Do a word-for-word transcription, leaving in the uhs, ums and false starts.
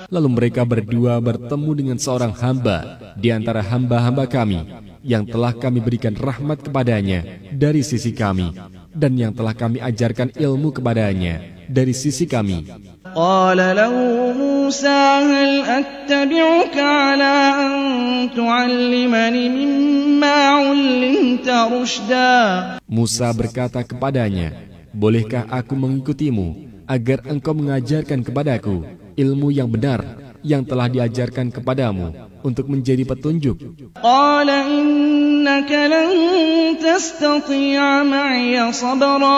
Lalu mereka berdua bertemu dengan seorang hamba di antara hamba-hamba kami yang telah kami berikan rahmat kepadanya dari sisi kami dan yang telah kami ajarkan ilmu kepadanya dari sisi kami. Qala lahu Musa hal attabi'uka ala an tu'allimani mimma 'ullimta rushda. Musa berkata kepadanya, bolehkah aku mengikutimu agar engkau mengajarkan kepadaku ilmu yang benar yang telah diajarkan kepadamu untuk menjadi petunjuk? Qala innaka lan tastati'a ma'iya sabra.